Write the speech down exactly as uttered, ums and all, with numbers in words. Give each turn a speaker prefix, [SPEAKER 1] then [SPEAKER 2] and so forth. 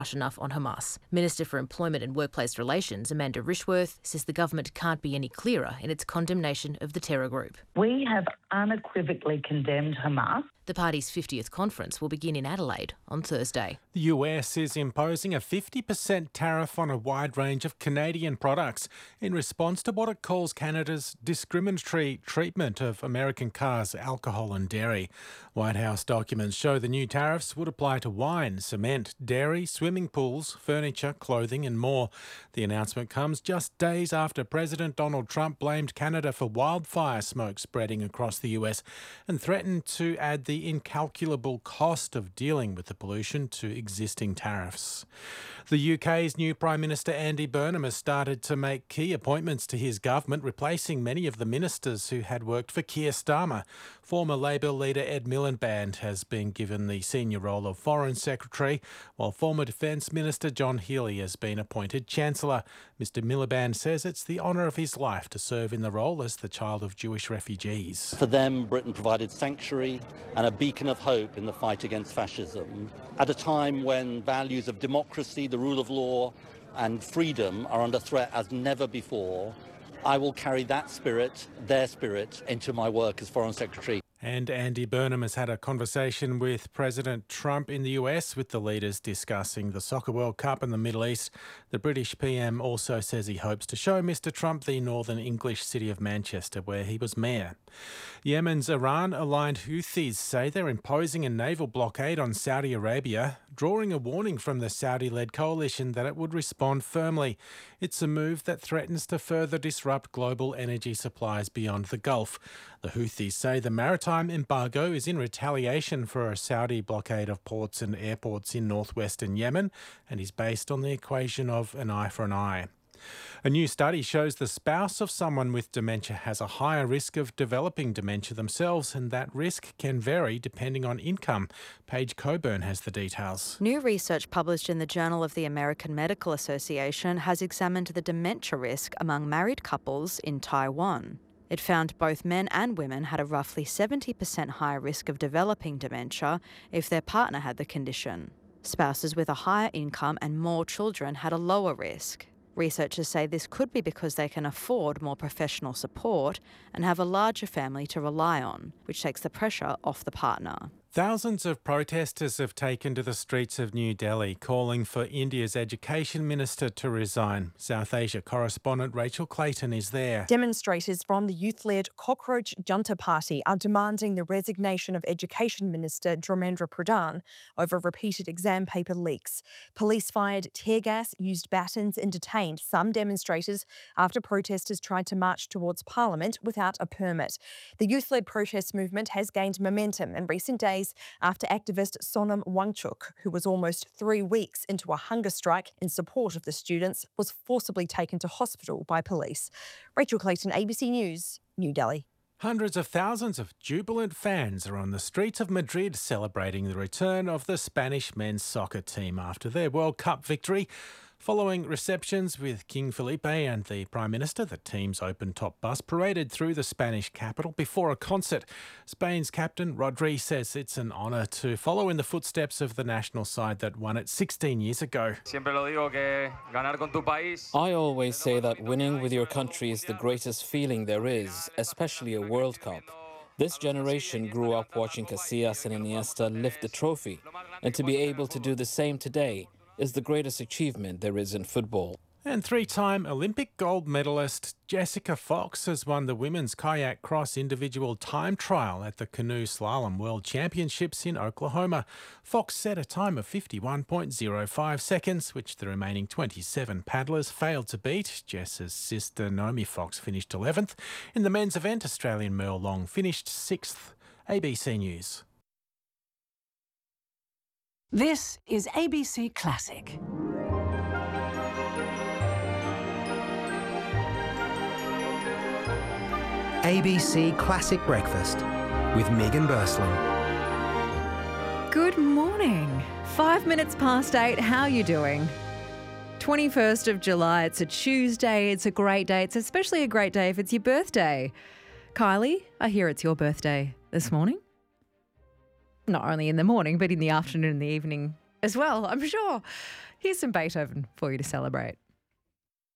[SPEAKER 1] enough on Hamas. Minister for Employment and Workplace Relations, Amanda Rishworth, says the government can't be any clearer in its condemnation of the terror group.
[SPEAKER 2] We have unequivocally condemned Hamas.
[SPEAKER 1] The party's fiftieth conference will begin in Adelaide on Thursday.
[SPEAKER 3] The U S is imposing a fifty percent tariff on a wide range of Canadian products in response to what it calls Canada's discriminatory treatment of American cars, alcohol and dairy. White House documents show the new tariffs would apply to wine, cement, dairy, swimming pools, furniture, clothing and more. The announcement comes just days after President Donald Trump blamed Canada for wildfire smoke spreading across the U S and threatened to add the incalculable cost of dealing with the pollution to existing tariffs. The U K's new Prime Minister Andy Burnham has started to make key appointments to his government, replacing many of the ministers who had worked for Keir Starmer. Former Labor leader Ed Miliband has been given the senior role of Foreign Secretary, while former Defence Minister John Healey has been appointed Chancellor. Mister Miliband says it's the honour of his life to serve in the role as the child of Jewish refugees.
[SPEAKER 4] For them, Britain provided sanctuary and a beacon of hope in the fight against fascism. At a time when values of democracy, the rule of law and freedom are under threat as never before, I will carry that spirit, their spirit, into my work as Foreign Secretary.
[SPEAKER 3] And Andy Burnham has had a conversation with President Trump in the U S, with the leaders discussing the Soccer World Cup in the Middle East. The British P M also says he hopes to show Mister Trump the northern English city of Manchester, where he was mayor. Yemen's Iran-aligned Houthis say they're imposing a naval blockade on Saudi Arabia, drawing a warning from the Saudi-led coalition that it would respond firmly. It's a move that threatens to further disrupt global energy supplies beyond the Gulf. The Houthis say the maritime embargo is in retaliation for a Saudi blockade of ports and airports in northwestern Yemen and is based on the equation of an eye for an eye. A new study shows the spouse of someone with dementia has a higher risk of developing dementia themselves, and that risk can vary depending on income. Paige Coburn has the details.
[SPEAKER 5] New research published in the Journal of the American Medical Association has examined the dementia risk among married couples in Taiwan. It found both men and women had a roughly seventy percent higher risk of developing dementia if their partner had the condition. Spouses with a higher income and more children had a lower risk. Researchers say this could be because they can afford more professional support and have a larger family to rely on, which takes the pressure off the partner.
[SPEAKER 3] Thousands of protesters have taken to the streets of New Delhi, calling for India's education minister to resign. South Asia correspondent Rachel Clayton is there.
[SPEAKER 6] Demonstrators from the youth-led Cockroach Junta Party are demanding the resignation of Education Minister Dharmendra Pradhan over repeated exam paper leaks. Police fired tear gas, used batons and detained some demonstrators after protesters tried to march towards Parliament without a permit. The youth-led protest movement has gained momentum in recent days after activist Sonam Wangchuk, who was almost three weeks into a hunger strike in support of the students, was forcibly taken to hospital by police. Rachel Clayton, A B C News, New Delhi.
[SPEAKER 3] Hundreds of thousands of jubilant fans are on the streets of Madrid celebrating the return of the Spanish men's soccer team after their World Cup victory. Following receptions with King Felipe and the Prime Minister, the team's open-top bus paraded through the Spanish capital before a concert. Spain's captain, Rodri, says it's an honour to follow in the footsteps of the national side that won it sixteen years ago.
[SPEAKER 7] I always say that winning with your country is the greatest feeling there is, especially a World Cup. This generation grew up watching Casillas and Iniesta lift the trophy, and to be able to do the same today is the greatest achievement there is in football.
[SPEAKER 3] And three-time Olympic gold medalist Jessica Fox has won the women's kayak cross individual time trial at the Canoe Slalom World Championships in Oklahoma. Fox set a time of fifty-one point oh five seconds, which the remaining twenty-seven paddlers failed to beat. Jess's sister Naomi Fox finished eleventh. In the men's event, Australian Merle Long finished sixth. A B C News.
[SPEAKER 8] This is A B C Classic.
[SPEAKER 9] A B C Classic Breakfast with Megan Bursland.
[SPEAKER 10] Good morning. Five minutes past eight. How are you doing? twenty-first of July. It's a Tuesday. It's a great day. It's especially a great day if it's your birthday. Kylie, I hear it's your birthday this morning. Not only in the morning, but in the afternoon and the evening as well, I'm sure. Here's some Beethoven for you to celebrate.